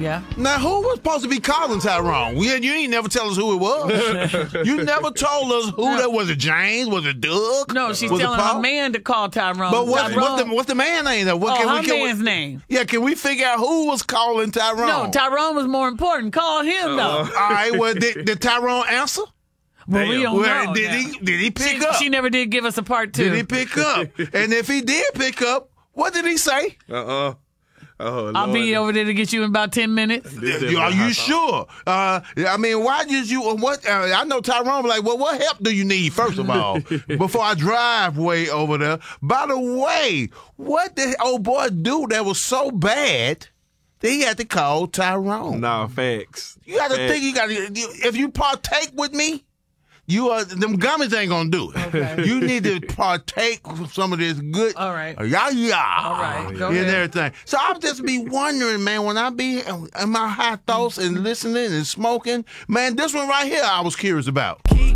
Yeah. Now, who was supposed to be calling Tyrone? You ain't never tell us who it was. You never told us who that was. It James? Was it Doug? No, she's was telling her man to call Tyrone. But what's the man name? Though? Man's name. Yeah, can we figure out who was calling Tyrone? No, Tyrone was more important. Call him, though. All right, well, did Tyrone answer? Well, we don't know. Did he pick up? She never did give us a part 2. Did he pick up? And if he did pick up, what did he say? Oh, I'll be over there to get you in about 10 minutes. Are you sure? I mean, why did you? What? I know Tyrone was like, well, what help do you need first of all before I drive way over there? By the way, what did old boy do that was so bad that he had to call Tyrone? Nah, facts. You got to think. If you partake with me. Them gummies ain't gonna do it. Okay. You need to partake of some of this good, All right. All right, go and ahead. everything. So I'm just be wondering, man, when I be in my high thoughts and listening and smoking, man, this one right here I was curious about.